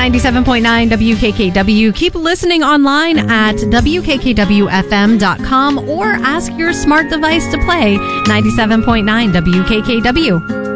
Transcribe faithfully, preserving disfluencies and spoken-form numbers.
ninety-seven point nine W K K W. Keep listening online at W K K W F M dot com or ask your smart device to play ninety-seven point nine W K K W.